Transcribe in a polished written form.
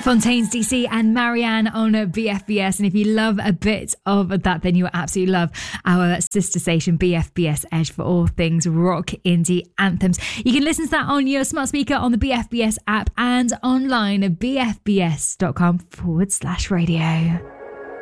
Fontaines DC and Marianne on BFBS. And if you love a bit of that, then you will absolutely love our sister station BFBS Edge for all things rock indie anthems. You can listen to that on your smart speaker on the BFBS app and online at bfbs.com/radio.